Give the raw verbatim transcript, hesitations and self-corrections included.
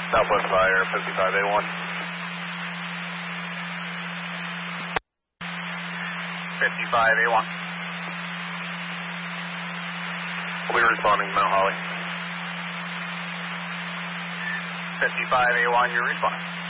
Southwest Fire, fifty-five A one. fifty-five A one. We'll be responding to Mount Holly. fifty-five A one, you're responding.